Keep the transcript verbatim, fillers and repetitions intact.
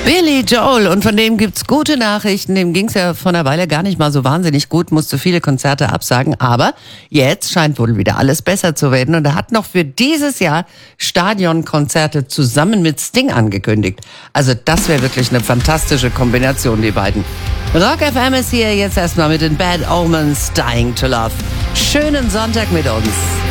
Billy Joel, und von dem gibt's gute Nachrichten. Dem ging's ja vor einer Weile gar nicht mal so wahnsinnig gut, musste viele Konzerte absagen, aber jetzt scheint wohl wieder alles besser zu werden und er hat noch für dieses Jahr Stadionkonzerte zusammen mit Sting angekündigt. Also das wäre wirklich eine fantastische Kombination, die beiden. Rock F M ist hier jetzt erstmal mit den Bad Omens, Dying to Love. Schönen Sonntag mit uns.